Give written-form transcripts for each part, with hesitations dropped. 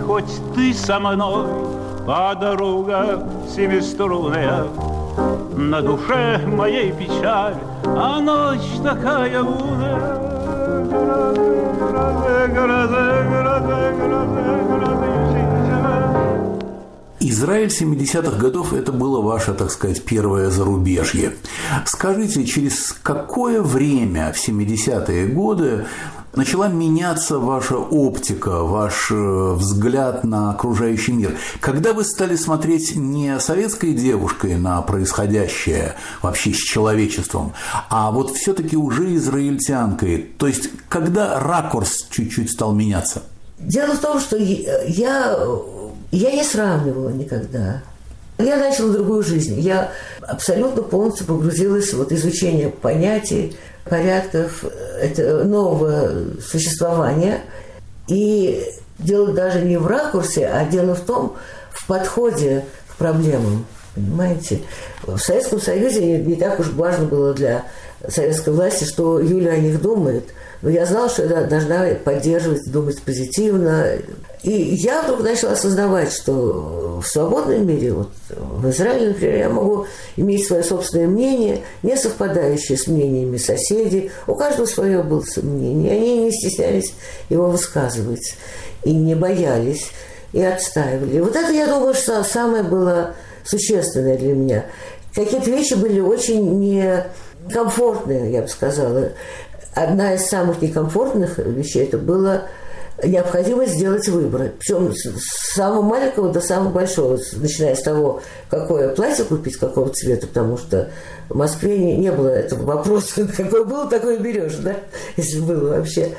хоть ты со мной, подруга семиструнная. На душе моей печаль, а ночь такая лунная. Израиль 70-х годов – это было ваше, так сказать, первое зарубежье. Скажите, через какое время в 70-е годы начала меняться ваша оптика, ваш взгляд на окружающий мир? Когда вы стали смотреть не советской девушкой на происходящее вообще с человечеством, а вот все-таки уже израильтянкой? То есть, когда ракурс чуть-чуть стал меняться? Дело в том, что я не сравнивала никогда. Я начала другую жизнь. Я абсолютно полностью погрузилась в изучение понятий, порядков нового существования. И дело даже не в ракурсе, а дело в том, в подходе к проблемам. Понимаете? В Советском Союзе не так уж важно было для советской власти, что Юля о них думает. Но я знала, что я должна поддерживать, думать позитивно. И я вдруг начала осознавать, что в свободном мире, в Израиле, например, я могу иметь свое собственное мнение, не совпадающее с мнениями соседей. У каждого свое было мнение. Они не стеснялись его высказывать. И не боялись, и отстаивали. И это, я думаю, что самое было существенное для меня. Какие-то вещи были очень некомфортные, я бы сказала. Одна из самых некомфортных вещей – это была необходимость сделать выбор. Причем с самого маленького до самого большого, начиная с того, какое платье купить, какого цвета, потому что в Москве не было этого вопроса, какое было, такое берешь, да, если было вообще.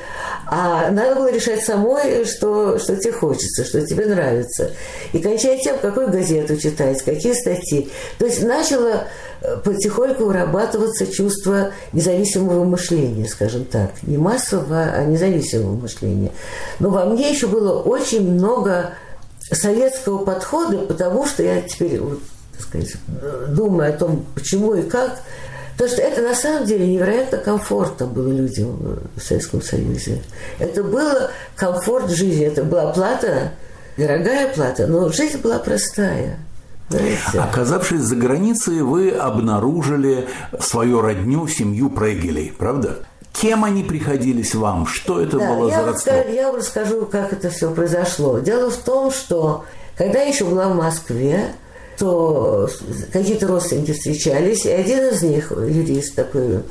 А надо было решать самой, что тебе хочется, что тебе нравится. И кончая тем, какую газету читать, какие статьи. То есть начало потихоньку вырабатываться чувство независимого мышления, скажем так. Не массового, а независимого мышления. Но во мне еще было очень много советского подхода, потому что я теперь, так сказать, думаю о том, почему и как. Потому что это на самом деле невероятно комфортно было людям в Советском Союзе. Это был комфорт жизни. Это была плата, дорогая плата, но жизнь была простая. Знаете? Оказавшись за границей, вы обнаружили свою родню, семью Прегелей, правда? Кем они приходились вам? Что это было за родство? Я вам расскажу, как это все произошло. Дело в том, что когда я еще была в Москве, то какие-то родственники встречались, и один из них, юрист такой,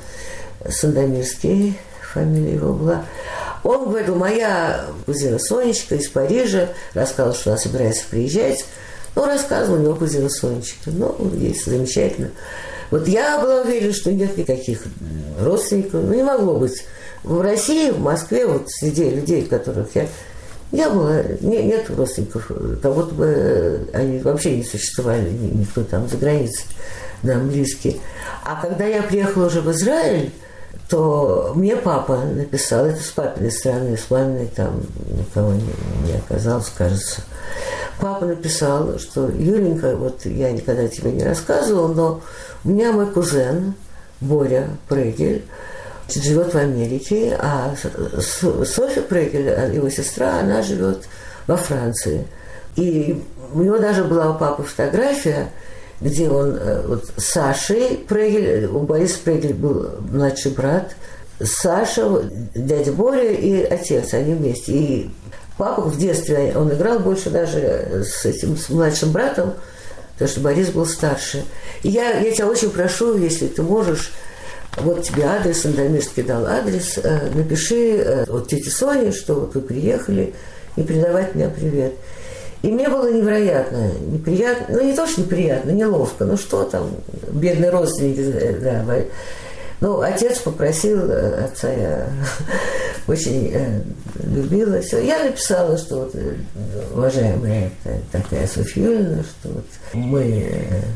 Сандомирский, фамилия его была, он говорил: моя кузина Сонечка из Парижа рассказала, что она собирается приезжать. Рассказывал у него кузина Сонечка. Есть замечательно. Я была уверена, что нет никаких родственников. Не могло быть. В России, в Москве, среди людей, которых я была, нет родственников. Как будто бы они вообще не существовали, никто там за границей нам близкий. А когда я приехала уже в Израиль, то мне папа написал, это с папиной стороны, с маминой там никого не оказалось, кажется. Папа написал, что: Юленька, я никогда тебе не рассказывал, но у меня мой кузен Боря Прегель живет в Америке, а Софья Прегель, его сестра, она живет во Франции. И у него даже была у папы фотография, где он с Сашей Прегель, у Бориса Прегель был младший брат, Саша, дядя Боря и отец, они вместе. И папа в детстве, он играл больше даже с младшим братом, потому что Борис был старше. И я тебя очень прошу, если ты можешь, тебе адрес, Сандомирский дал адрес, напиши тете Соне, что вы приехали, и передавать мне привет. И мне было невероятно неприятно, не то, что неприятно, неловко, что там, бедные родственники, да. Но отец попросил, отца я очень любила. Все. Я написала, что уважаемая такая Софья Юрьевна, что мы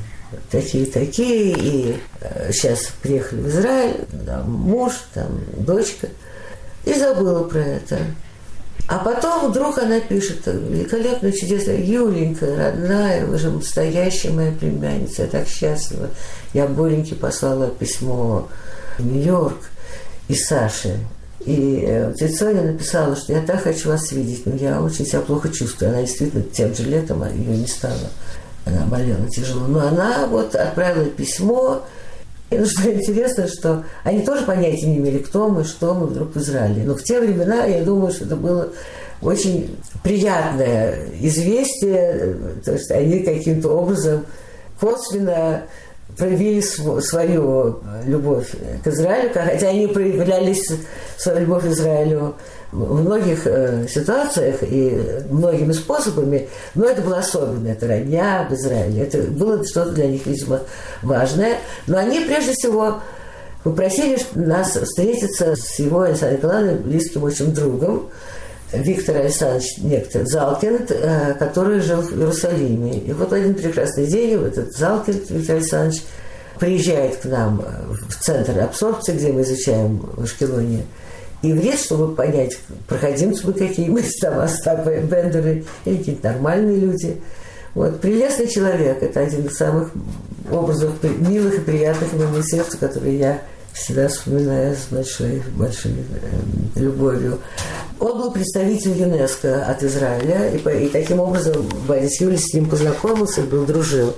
такие-такие, и сейчас приехали в Израиль, там муж, там дочка, и забыла про это. А потом вдруг она пишет: великолепная, чудесная Юленька, родная, вы же настоящая моя племянница, я так счастлива. Я Бореньке послала письмо в Нью-Йорк и Саше. И тетя Соня написала, что я так хочу вас видеть, но я очень себя плохо чувствую. Она действительно тем же летом ее не стало. Она болела тяжело. Но она вот отправила письмо. И ну, что интересно, что они тоже понятия не имели, кто мы, что мы вдруг в Израиле. Но в те времена, я думаю, что это было очень приятное известие, то есть они каким-то образом косвенно проявили свою любовь к Израилю, хотя они проявляли свою любовь к Израилю в многих ситуациях и многими способами, но это было особенно, это родня в Израиле, это было что-то для них, видимо, важное. Но они, прежде всего, попросили нас встретиться с его Александром Николаевичем, близким очень другом, Виктор Александрович некто Залкин, который жил в Иерусалиме. И вот один прекрасный день этот Залкин Виктор Александрович приезжает к нам в центр абсорбции, где мы изучаем в Ашкелоне иврит, чтобы понять, проходимцы мы какие, мы там Остапы, Бендеры или какие-то нормальные люди. Вот, прелестный человек. Это один из самых образов милых и приятных моему сердцу, которые я всегда вспоминаю с большой любовью. Он был представитель ЮНЕСКО от Израиля, и таким образом Борис Юльевич с ним познакомился, дружил.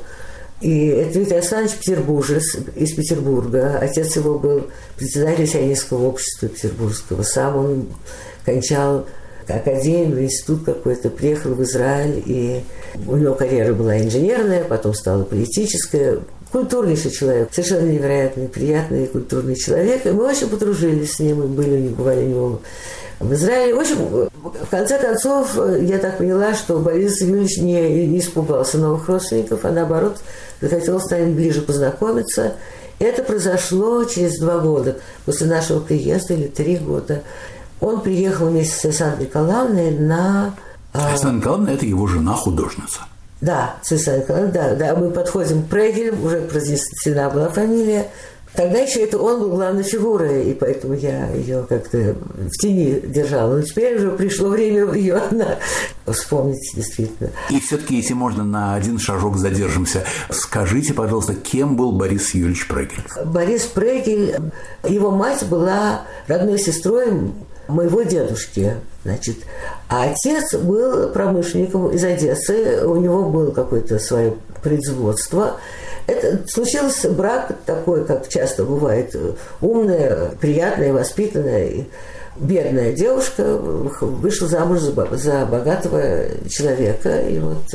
И это Виктор Александрович петербуржец из Петербурга. Отец его был председателем сионистского общества петербургского. Сам он кончал академию, институт какой-то, приехал в Израиль, и у него карьера была инженерная, потом стала политическая. Культурнейший человек, совершенно невероятный, приятный, культурный человек. И мы очень подружились с ним, и бывали у него в Израиле. В общем, в конце концов, я так поняла, что Борис Юрьевич не испугался новых родственников, а наоборот, захотел с нами ближе познакомиться. Это произошло через 2 года после нашего приезда, или 3 года. Он приехал вместе с Александрой Николаевной на... Александра Николаевна – это его жена-художница. Да, Александра Николаевна, да. Мы подходим к Прегель, уже произнесена была фамилия. Тогда еще это он был главной фигурой, и поэтому я ее как-то в тени держала. Но теперь уже пришло время ее вспомнить, действительно. И все-таки, если можно, на один шажок задержимся. Скажите, пожалуйста, кем был Борис Юрьевич Прегель? Борис Прегель, его мать была родной сестрой моего дедушки, значит, а отец был промышленником из Одессы, у него было какое-то свое производство. Это случился брак такой, как часто бывает, умная, приятная, воспитанная, бедная девушка вышла замуж за богатого человека, и вот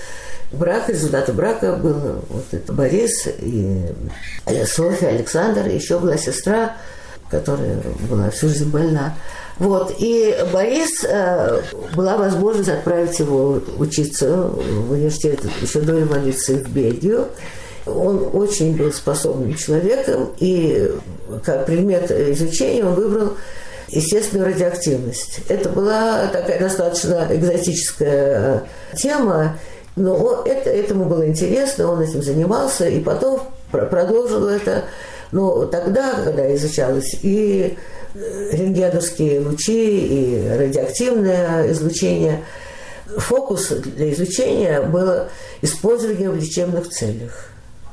брак, результатом брака был вот это Борис и Софья, Александр, еще была сестра, которая была всю жизнь больна. Вот, и Борис, была возможность отправить его учиться в университет еще до революции в Бельгию. Он очень был способным человеком, и как предмет изучения он выбрал естественную радиоактивность. Это была такая достаточно экзотическая тема, но этому было интересно, он этим занимался, и потом продолжил это. Но тогда, когда изучалось и рентгеновские лучи, и радиоактивное излучение, фокус для изучения было использование в лечебных целях.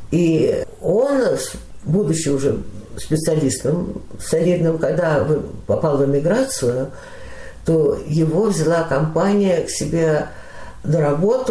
И он, будучи уже специалистом солидным, когда попал в эмиграцию, то его взяла компания к себе на работу